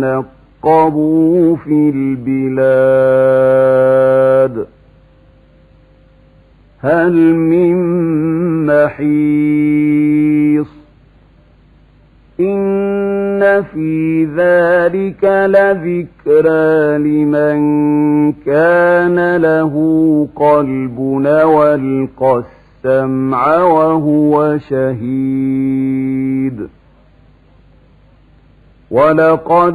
نقبوا في البلاد هل من محيص إن في ذلك لذكرى لمن كان له قلب والقى السمع وهو شهيد ولقد